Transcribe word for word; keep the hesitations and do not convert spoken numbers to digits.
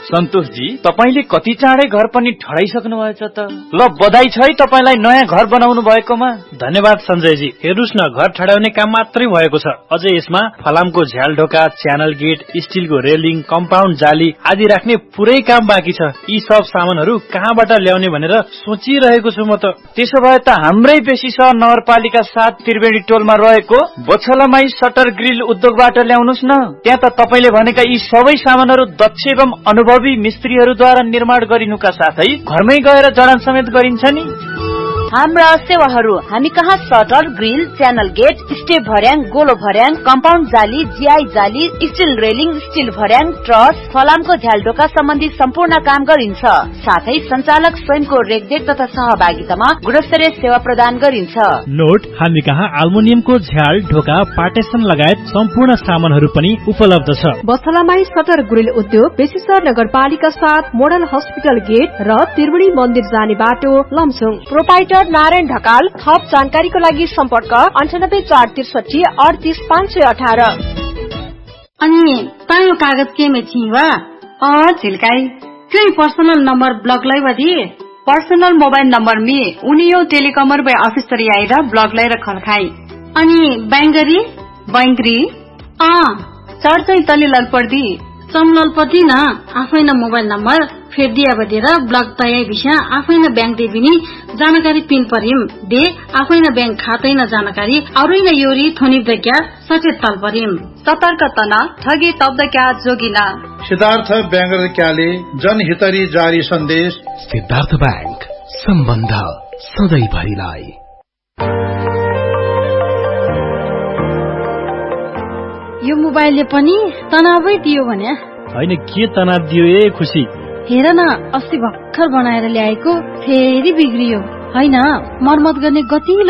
सन्तोषजी, तपाईले कति चाँडै घर पनि ठडाइसक्नु भएछ त। ल बधाई छ है तपाईलाई नयाँ घर बनाउनु भएकोमा। धन्यवाद सञ्जयजी। हेर्नुस् न, घर ठडाउने काम मात्रै भएको छ, अझै यसमा फलामको झ्याल ढोका, च्यानल गेट, स्टिलको रेलिङ, कम्पाउन्ड जाली आदि राख्ने पुरै काम बाँकी छ। यी सब सामानहरू कहाँबाट ल्याउने भनेर सोचिरहेको छु म त। त्यसो भए त हाम्रै बेसी सहर नगरपालिका सात त्रिवेणी टोलमा रहेको बछलामाई सटर ग्रिल उद्योगबाट ल्याउनुस् न। त्यहाँ त तपाईले भनेका यी सबै सामानहरू दक्ष एवं अनुभवी मिस्त्रीहरूद्वारा निर्माण गरिनुका साथै घरमै गएर जडान समेत गरिन्छ नि। हाम्रा सेवाहरू हामी कहाँ shutter grill, channel get, step भर्याङ, गोलो भर्याङ, कम्पाउन्ड जाली, जिआई जाली, स्टिल रेलिङ, स्टिल भर्याङ, ट्रस, फलामको झ्यालडोका सम्बन्धी सम्पूर्ण काम गरिन्छ। साथै सञ्चालक स्वयंको रेखदेख तथा सहभागितामा गुणस्तरीय सेवा प्रदान गरिन्छ। नोट, हामी कहाँ आल्मुनियमको झ्याल ढोका, पार्टेसन लगायत सम्पूर्ण सामानहरू पनि उपलब्ध छ। बछलामाई सटर ग्रिल उद्योग बेसीसर नगरपालिका साथ मोडल हस्पिटल गेट र त्रिवेणी मन्दिर जाने बाटो लमसुङ। प्रोपाइटर नारायण ढकाल। थप जानकारीको लागि सम्पर्क अन्ठानब्बे चार त्रिसठी अडतिस पाँच सय अठार। अनि तायो कागज के में छिवा अ झिल्काई क्यों पर्सनल नंबर ब्लॉक लाई बदी पर्सनल मोबाइल नंबर में उनियो टेलिकॉमर बे ऑफिस तरी आइरा ब्लॉक लाई रखल खाई। अनि बैंगरी बैंगरी अ चर्चै तले ललपर्दी चमललपति न आफै न मोबाइल नंबर फेर दिया बदेर ब्लॉक तयाई विषय आफै न बैंक दे बिनी जानकारी पिन परिम दे आफै न बैंक खातै न जानकारी औरै न योरी थोनी दक्या सचेत तल परिम। सतर्क तना ठगी तब्द क्या जोगिना। सिद्धार्थ बैंगर क्याले जनहितरी जारी सन्देश। सिद्धार्थ बैंक, सम्बन्ध सधैँ भरिलाई। यो मोबाइलले पनि तनावै दियो भने हैन, के तनाव दियो ए खुशी। हेर न, अस्ति भर्खर बनाएर ल्याएको फेरि बिग्रियो। हैन, मर्मत गर्ने गतिलो